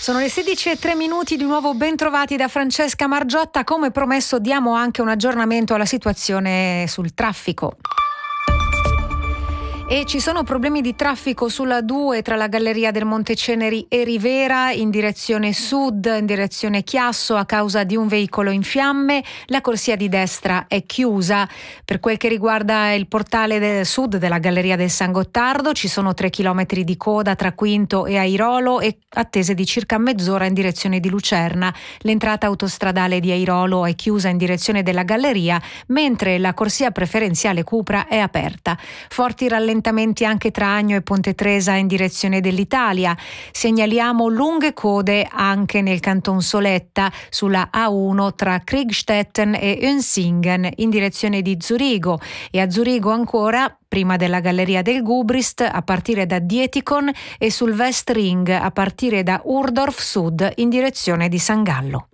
Sono le 16:03, di nuovo ben trovati da Francesca Margiotta. Come promesso diamo anche un aggiornamento alla situazione sul traffico. E ci sono problemi di traffico sulla 2 tra la Galleria del Monteceneri e Rivera in direzione sud, in direzione Chiasso, a causa di un veicolo in fiamme. La corsia di destra è chiusa. Per quel che riguarda il portale del sud della Galleria del San Gottardo ci sono 3 chilometri di coda tra Quinto e Airolo e attese di circa mezz'ora in direzione di Lucerna. L'entrata autostradale di Airolo è chiusa in direzione della Galleria, mentre la corsia preferenziale Cupra è aperta. Forti rallentamenti anche tra Agno e Ponte Tresa in direzione dell'Italia. Segnaliamo lunghe code anche nel Canton Soletta sulla A1 tra Kriegstetten e Unsingen in direzione di Zurigo, e a Zurigo ancora prima della Galleria del Gubrist a partire da Dietikon e sul Westring a partire da Urdorf Sud in direzione di San Gallo.